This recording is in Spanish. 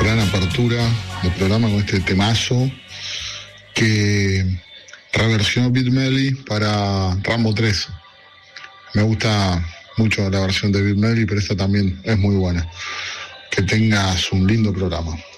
gran apertura del programa con este temazo que reversionó Bill Medley para Rambo 3. Me gusta mucho la versión de Bill Medley, pero esta también es muy buena. Que tengas un lindo programa.